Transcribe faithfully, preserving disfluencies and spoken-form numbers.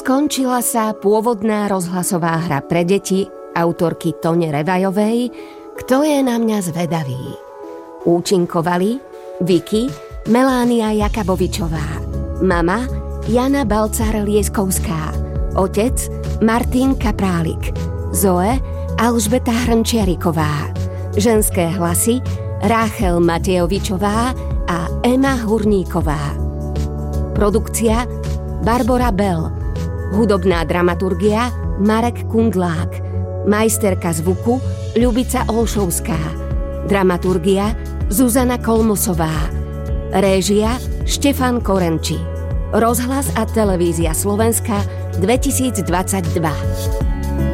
Skončila sa pôvodná rozhlasová hra pre deti autorky Tone Revajovej Kto je na mňa zvedavý. Účinkovali Vicky Melánia Jakabovičová, mama Jana Balcar-Lieskovská, otec Martin Kaprálik, Zoe Alžbeta Hrnčiariková, ženské hlasy Ráchel Matejovičová a Ema Hurníková. Produkcia Barbora Bell, hudobná dramaturgia Marek Kundlák, majsterka zvuku Ľubica Olšovská, dramaturgia Zuzana Kolmosová, réžia Štefan Korenči. Rozhlas a televízia Slovenska dvetisícdvadsaťdva.